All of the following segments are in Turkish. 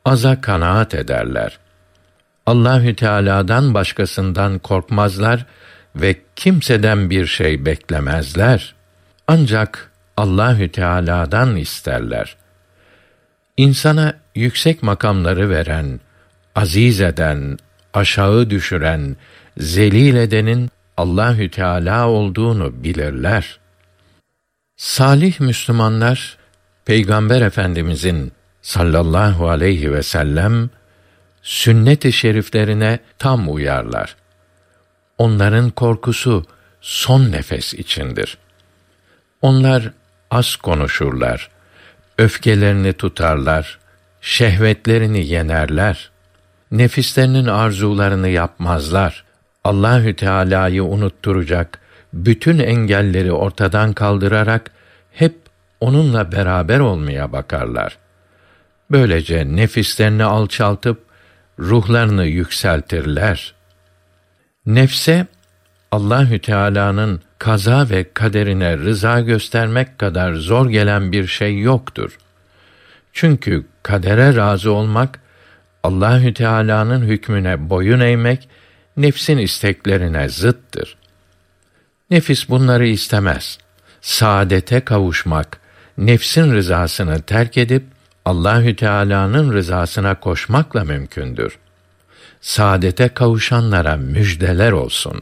aza kanaat ederler. Allahü Teala'dan başkasından korkmazlar ve kimseden bir şey beklemezler. Ancak Allahü Teala'dan isterler. İnsana yüksek makamları veren, aziz eden, aşağı düşüren, zelil edenin Allahü Teala olduğunu bilirler. Salih Müslümanlar Peygamber Efendimizin sallallahu aleyhi ve sellem sünnet-i şeriflerine tam uyarlar. Onların korkusu son nefes içindir. Onlar az konuşurlar, öfkelerini tutarlar, şehvetlerini yenerler, nefislerinin arzularını yapmazlar. Allahü Teala'yı unutturacak bütün engelleri ortadan kaldırarak hep onunla beraber olmaya bakarlar. Böylece nefislerini alçaltıp ruhlarını yükseltirler. Nefse Allahü Teala'nın kaza ve kaderine rıza göstermek kadar zor gelen bir şey yoktur. Çünkü kadere razı olmak, Allahü Teala'nın hükmüne boyun eğmek, nefsin isteklerine zıttır. Nefis bunları istemez. Saadete kavuşmak, nefsin rızasını terk edip Allahü Teala'nın rızasına koşmakla mümkündür. Saadete kavuşanlara müjdeler olsun.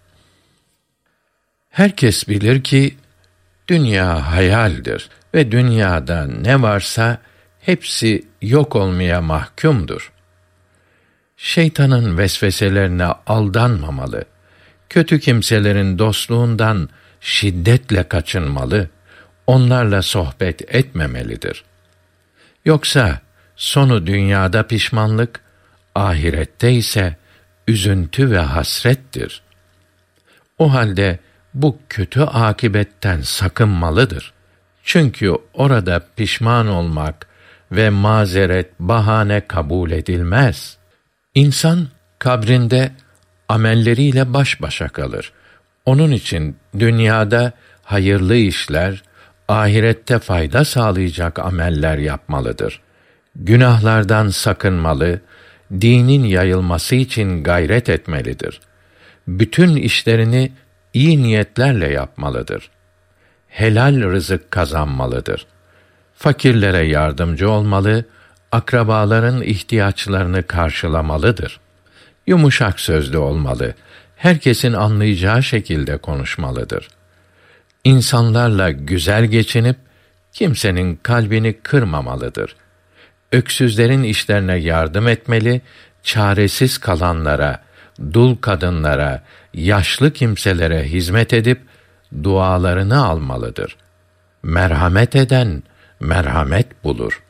Herkes bilir ki dünya hayaldir ve dünyada ne varsa hepsi yok olmaya mahkumdur. Şeytanın vesveselerine aldanmamalı, kötü kimselerin dostluğundan şiddetle kaçınmalı, onlarla sohbet etmemelidir. Yoksa sonu dünyada pişmanlık, ahirette ise üzüntü ve hasrettir. O halde bu kötü âkibetten sakınmalıdır. Çünkü orada pişman olmak ve mazeret, bahane kabul edilmez. İnsan kabrinde amelleriyle baş başa kalır. Onun için dünyada hayırlı işler, ahirette fayda sağlayacak ameller yapmalıdır. Günahlardan sakınmalı, dinin yayılması için gayret etmelidir. Bütün işlerini iyi niyetlerle yapmalıdır. Helal rızık kazanmalıdır. Fakirlere yardımcı olmalı, akrabaların ihtiyaçlarını karşılamalıdır. Yumuşak sözlü olmalı, herkesin anlayacağı şekilde konuşmalıdır. İnsanlarla güzel geçinip kimsenin kalbini kırmamalıdır. Öksüzlerin işlerine yardım etmeli, çaresiz kalanlara, dul kadınlara, yaşlı kimselere hizmet edip dualarını almalıdır. Merhamet eden merhamet bulur.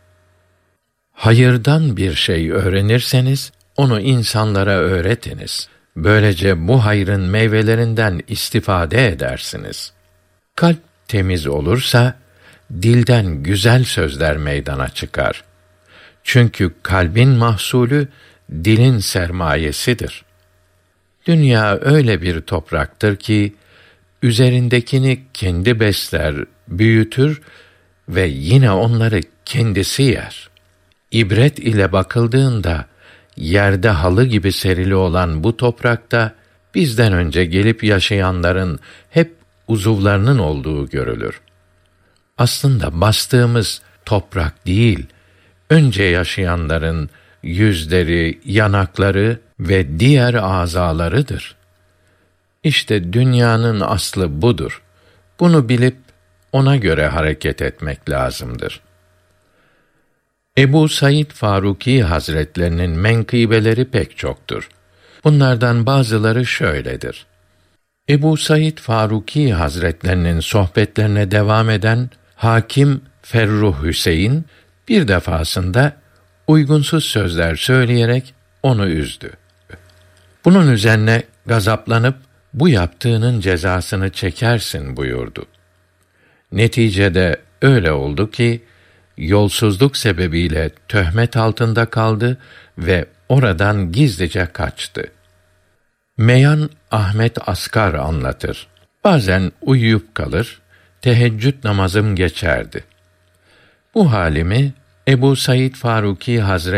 Hayırdan bir şey öğrenirseniz onu insanlara öğretiniz. Böylece bu hayrın meyvelerinden istifade edersiniz. Kalp temiz olursa dilden güzel sözler meydana çıkar. Çünkü kalbin mahsulü dilin sermayesidir. Dünya öyle bir topraktır ki üzerindekini kendi besler, büyütür ve yine onları kendisi yer. İbret ile bakıldığında yerde halı gibi serili olan bu toprakta bizden önce gelip yaşayanların hep uzuvlarının olduğu görülür. Aslında bastığımız toprak değil, önce yaşayanların yüzleri, yanakları ve diğer azalarıdır. İşte dünyanın aslı budur. Bunu bilip ona göre hareket etmek lazımdır. Ebu Said Faruki Hazretlerinin menkıbeleri pek çoktur. Bunlardan bazıları şöyledir. Ebu Said Faruki Hazretlerinin sohbetlerine devam eden Hakim Ferruh Hüseyin bir defasında uygunsuz sözler söyleyerek onu üzdü. Bunun üzerine gazaplanıp bu yaptığının cezasını çekersin buyurdu. Neticede öyle oldu ki yolsuzluk sebebiyle töhmet altında kaldı ve oradan gizlice kaçtı. Meyan Ahmet Askar anlatır. Bazen uyuyup kalır, teheccüd namazım geçerdi. Bu halimi Ebu Said Faruki Hazretleri